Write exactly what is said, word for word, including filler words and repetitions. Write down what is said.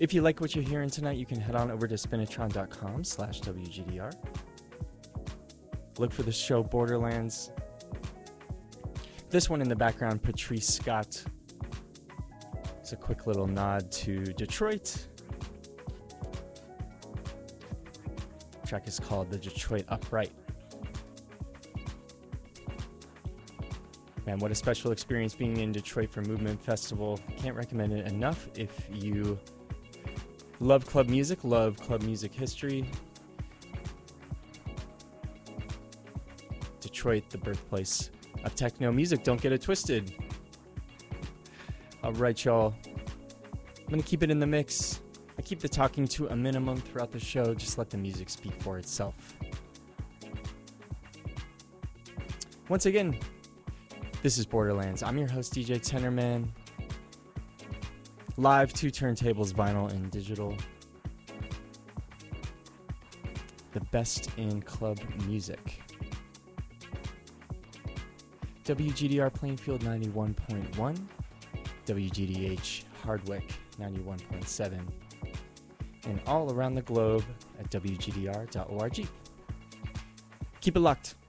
If you like what you're hearing tonight, you can head on over to spinatron.com slash WGDR. Look for the show Borderlands. This one in the background, Patrice Scott. It's a quick little nod to Detroit. The track is called The Detroit Upright. Man, what a special experience being in Detroit for Movement Festival. Can't recommend it enough if you love club music, love club music history. Detroit, the birthplace of techno music. Don't get it twisted. All right, y'all. I'm going to keep it in the mix. I keep the talking to a minimum throughout the show. Just let the music speak for itself. Once again, this is Borderlands. I'm your host, D J Tenorman. Live, two turntables, vinyl and digital. The best in club music. W G D R Plainfield ninety-one point one. W G D H Hardwick ninety-one point seven. And all around the globe at W G D R dot org. Keep it locked.